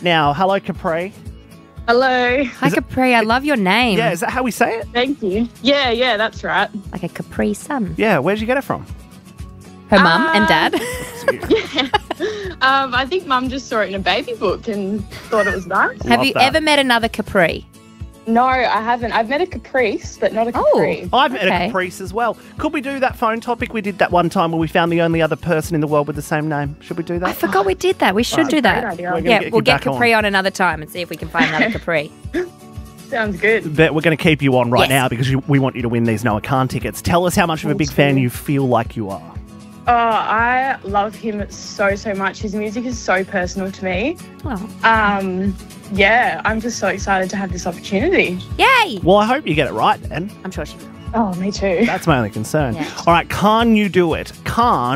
now. Hello, Capri. Hello. Hi, Capri. I love your name. Yeah, is that how we say it? Thank you. Yeah, that's right. Like a Capri Sun. Yeah, where'd you get it from? Her mum and dad. I think Mum just saw it in a baby book and thought it was nice. Have you ever met another Capri? No, I haven't. I've met a Caprice, but not a Capri. I've met a Caprice as well. Could we do that phone topic we did that one time where we found the only other person in the world with the same name? Should we do that? I forgot we did that. We should do that. idea. Yeah, we'll get Capri on another time and see if we can find another Capri. Sounds good. But we're going to keep you on right Yes. now because we want you to win these Noah Khan tickets. Tell us how much of a big fan you feel like you are. Oh, I love him so much. His music is so personal to me. Oh. Yeah, I'm just so excited to have this opportunity. Yay! Well, I hope you get it right, then. I'm sure she will. Oh, me too. That's my only concern. Yeah. All right, can't you do it? Can't